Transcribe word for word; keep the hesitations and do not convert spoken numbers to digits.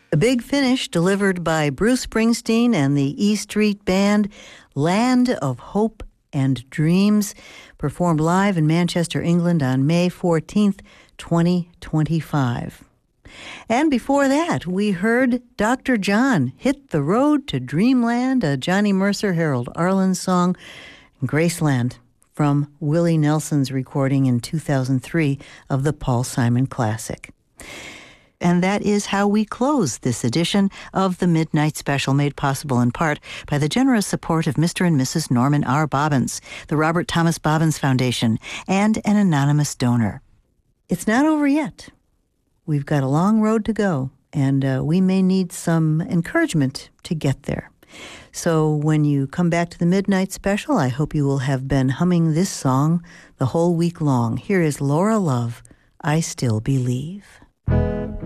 A big finish delivered by Bruce Springsteen and the E Street Band, Land of Hope and Dreams, performed live in Manchester, England on May fourteenth, twenty twenty-five. And before that, we heard Doctor John, Hit the Road to Dreamland, a Johnny Mercer, Harold Arlen song, Graceland, from Willie Nelson's recording in two thousand three of the Paul Simon Classic. And that is how we close this edition of the Midnight Special, made possible in part by the generous support of Mister and Missus Norman R. Bobbins, the Robert Thomas Bobbins Foundation, and an anonymous donor. It's not over yet. We've got a long road to go, and uh, we may need some encouragement to get there. So when you come back to the Midnight Special, I hope you will have been humming this song the whole week long. Here is Laura Love, I Still Believe.